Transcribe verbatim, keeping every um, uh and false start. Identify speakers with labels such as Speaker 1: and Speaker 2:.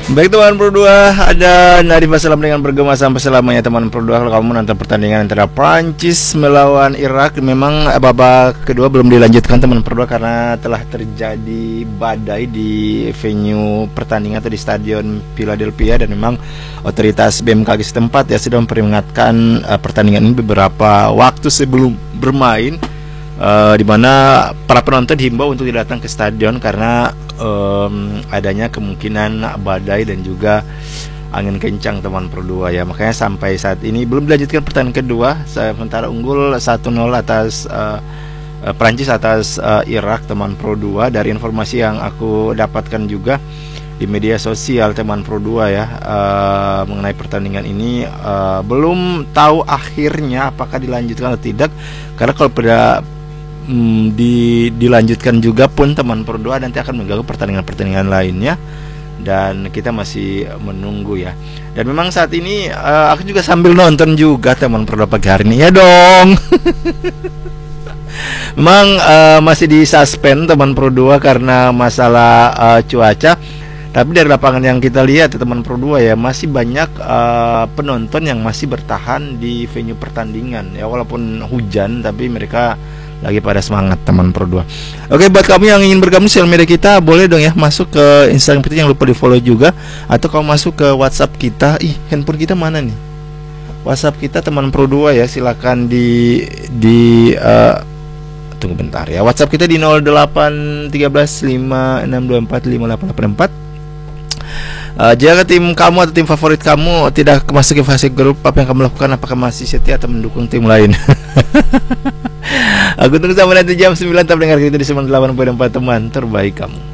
Speaker 1: Baik teman Pro dua, ada Nadif Salam dengan bergema sampai selamanya teman Pro dua. Kalau kamu nonton pertandingan antara Prancis melawan Irak, memang babak kedua belum dilanjutkan teman Pro dua karena telah terjadi badai di venue pertandingan atau di Stadion Philadelphia, dan memang otoritas B M K G setempat ya sudah memperingatkan uh, pertandingan ini beberapa waktu sebelum bermain, uh, di mana para penonton dihimbau untuk tidak datang ke stadion karena Um, adanya kemungkinan badai dan juga angin kencang teman Pro dua ya. Makanya sampai saat ini belum dilanjutkan pertandingan kedua, sementara unggul satu nol atas uh, uh, Prancis atas uh, Irak teman Pro dua. Dari informasi yang aku dapatkan juga di media sosial teman Pro dua ya, uh, mengenai pertandingan ini uh, belum tahu akhirnya apakah dilanjutkan atau tidak, karena kalau pada Hmm, di, dilanjutkan juga pun teman Pro dua nanti akan mengganggu pertandingan-pertandingan lainnya, dan kita masih menunggu ya. Dan memang saat ini uh, aku juga sambil nonton juga teman Pro dua pagi hari ini ya dong. Memang uh, masih di suspend teman Pro dua karena masalah uh, cuaca. Tapi dari lapangan yang kita lihat teman Pro dua ya, masih banyak uh, penonton yang masih bertahan di venue pertandingan ya, walaupun hujan tapi mereka lagi pada semangat teman Pro dua. Oke, buat kamu yang ingin bergabung sosial media kita, boleh dong ya masuk ke Instagram kita, jangan lupa di follow juga, atau kamu masuk ke WhatsApp kita. Ih, handphone kita mana nih? WhatsApp kita teman Pro dua ya, silakan di di uh, tunggu bentar ya. WhatsApp kita di nol delapan tiga belas lima enam dua empat lima delapan delapan empat. Uh, jika tim kamu atau tim favorit kamu tidak masuk ke fase grup, apa yang kamu lakukan? Apakah masih setia atau mendukung tim lain? Aku tunggu sampai nanti jam sembilan. Tetap dengar kita di sembilan puluh delapan koma empat teman terbaik kamu.